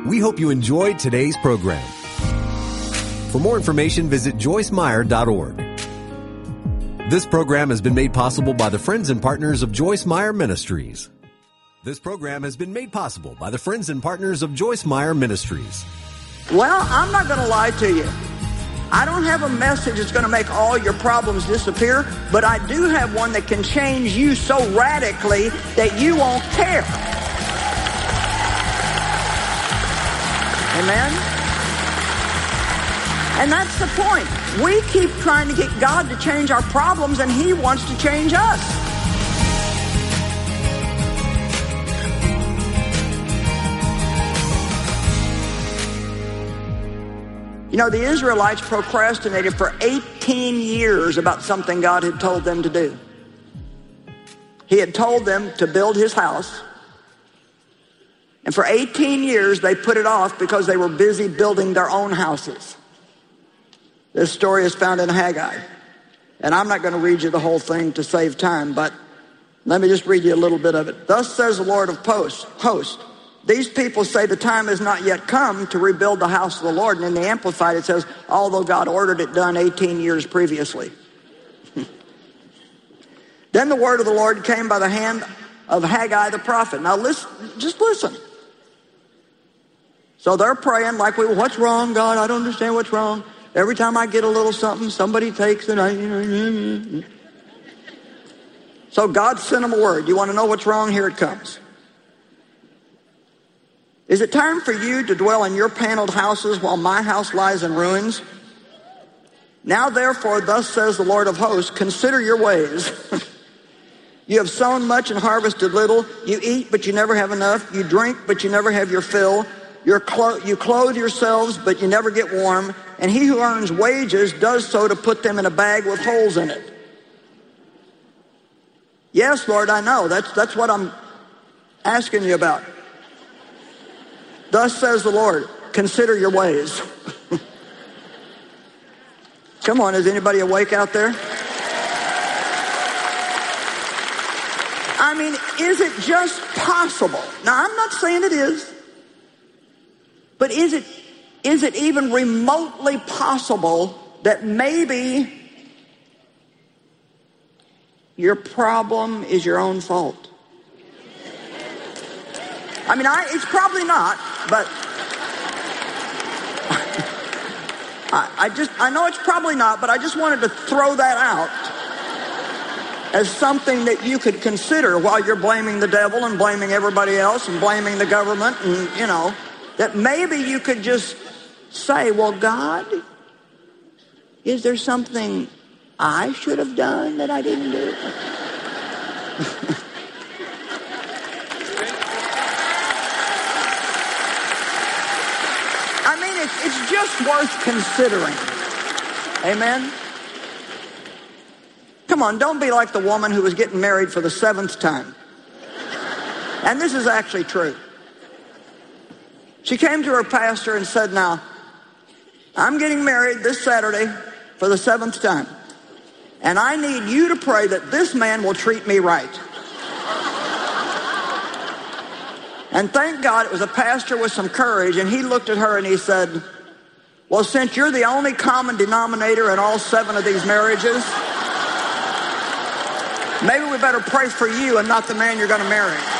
We hope you enjoyed today's program. For more information, visit joycemeyer.org. This program has been made possible by the friends and partners of Joyce Meyer Ministries. This program has been made possible by the friends and partners of Joyce Meyer Ministries. Well, I'm not going to lie to you. I don't have a message that's going to make all your problems disappear, but I do have one that can change you so radically that you won't care. Amen? And that's the point. We keep trying to get God to change our problems, and He wants to change us. You know, the Israelites procrastinated for 18 years about something God had told them to do. He had told them to build His house. And for 18 years, they put it off because they were busy building their own houses. This story is found in Haggai. And I'm not going to read you the whole thing to save time, but let me just read you a little bit of it. Thus says the Lord of hosts. These people say the time has not yet come to rebuild the house of the Lord. And in the Amplified it says, although God ordered it done 18 years previously. Then the word of the Lord came by the hand of Haggai the prophet. Now listen, just listen. So they're praying like, what's wrong, God? I don't understand what's wrong. Every time I get a little something, somebody takes it. So God sent them a word. You want to know what's wrong? Here it comes. Is it time for you to dwell in your paneled houses while my house lies in ruins? Now therefore, thus says the Lord of hosts, consider your ways. You have sown much and harvested little. You eat, but you never have enough. You drink, but you never have your fill. You clothe yourselves, but you never get warm. And he who earns wages does so to put them in a bag with holes in it. Yes, Lord, I know. That's what I'm asking you about. Thus says the Lord, consider your ways. Come on, is anybody awake out there? I mean, is it just possible? Now, I'm not saying it is. But is it even remotely possible that maybe your problem is your own fault? I mean, it's probably not, but I know it's probably not, but I just wanted to throw that out as something that you could consider while you're blaming the devil and blaming everybody else and blaming the government and, you know, that maybe you could just say, well, God, is there something I should have done that I didn't do? I mean, it's just worth considering. Amen? Come on, don't be like the woman who was getting married for the 7th time. And this is actually true. She came to her pastor and said, now, I'm getting married this Saturday for the 7th time. And I need you to pray that this man will treat me right. And thank God it was a pastor with some courage, and he looked at her and he said, well, since you're the only common denominator in all 7 of these marriages, maybe we better pray for you and not the man you're going to marry.